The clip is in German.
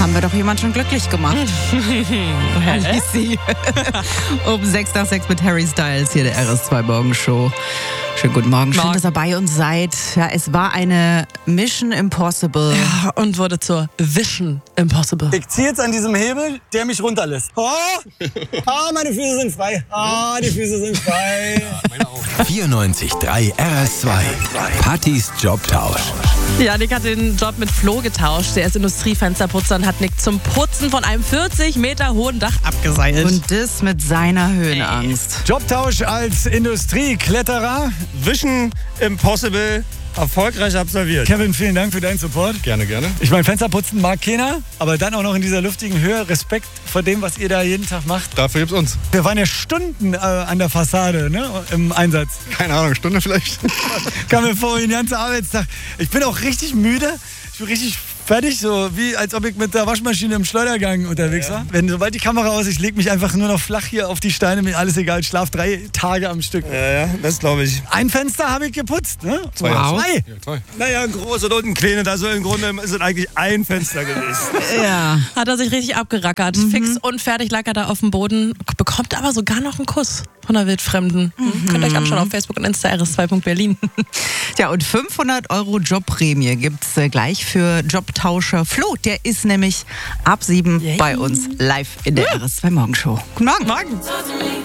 Haben wir doch jemand schon glücklich gemacht. Easy. Um 6:06 mit Harry Styles hier der RS2 Morgenshow. Schönen guten Morgen. Schön, dass ihr bei uns seid. Ja, es war eine Mission Impossible. Ja, und wurde zur Vision Impossible. Ich ziehe jetzt an diesem Hebel, der mich runterlässt. Oh, meine Füße sind frei. Die Füße sind frei. 94.3 RS2. Pattys Jobtausch. Janik hat den Job mit Flo getauscht. Der ist Industriefensterputzer und hat Nick zum Putzen von einem 40 Meter hohen Dach abgeseilt. Und das mit seiner Höhenangst. Jobtausch als Industriekletterer. Vision Impossible erfolgreich absolviert. Kevin, vielen Dank für deinen Support. Gerne. Ich meine, Fensterputzen mag keiner, aber dann auch noch in dieser luftigen Höhe. Respekt vor dem, was ihr da jeden Tag macht. Dafür gibt's uns. Wir waren ja Stunden an der Fassade, ne, im Einsatz. Keine Ahnung, Stunde vielleicht. Kam mir vor, den ganzen Arbeitstag. Ich bin auch richtig müde. Ich bin richtig fertig, so wie als ob ich mit der Waschmaschine im Schleudergang unterwegs war. Sobald die Kamera aus, ich leg mich einfach nur noch flach hier auf die Steine, mir alles egal, ich schlaf 3 Tage am Stück. Ja, das glaube ich. Ein Fenster habe ich geputzt, ne? Zwei. Zwei. Ja, toll. Naja, ein großes und ein kleines, also im Grunde ist es eigentlich ein Fenster gewesen. Ja. Hat er sich richtig abgerackert. Fix und fertig lag er da auf dem Boden. Bekommt aber sogar noch einen Kuss von einer Wildfremden. Könnt ihr euch anschauen auf Facebook und Insta rs2.berlin. Ja, und 500 € Jobprämie gibt's gleich für Jobtauscher Flo. Der ist nämlich ab 7 bei uns live in der RS2 Morgenshow. Guten Morgen. Morgen.